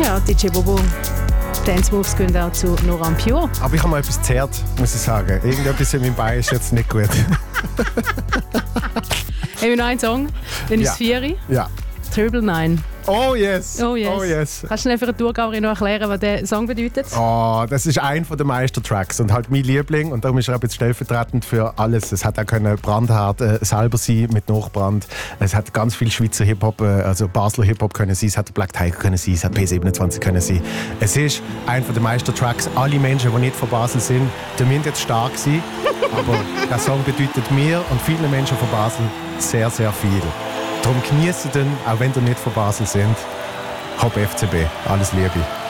Ja, DJ Bobo. Dance Moves gehen auch zu Nora En Pure. Aber ich habe mal etwas zerrt, muss ich sagen. Irgendetwas in meinem Bein ist jetzt nicht gut. Haben wir noch einen Song? Dann ist es 4. Ja. Triple Nine. Oh yes. Oh yes. Oh yes. Kannst du schnell für eine Tourgauerin noch erklären, was der Song bedeutet? Oh, das ist ein von den Meistertracks und halt mein Liebling und darum ist er jetzt stellvertretend für alles. Es hat auch können Brandhart selber sein mit Nachbrand. Es hat ganz viel Schweizer Hip-Hop, also Basler Hip-Hop können sein, es hat Black Tiger können sein, es hat P27 können sein. Es ist ein von den Meistertracks. Alle Menschen, die nicht von Basel sind, die müssen jetzt stark sein. Aber der Song bedeutet mir und vielen Menschen von Basel sehr, sehr viel. Darum genießt den, auch wenn ihr nicht von Basel sind. Hop FCB. Alles Liebe.